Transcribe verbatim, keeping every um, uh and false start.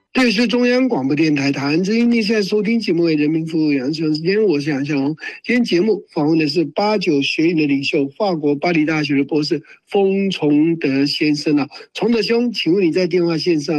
这里是中央广播电台台湾之音，您现在收听节目为人民服务杨生时间，我是杨向红。今天节目访问的是八九学运的领袖，法国巴黎大学的博士封崇德先生啊，崇德兄，请问你在电话线上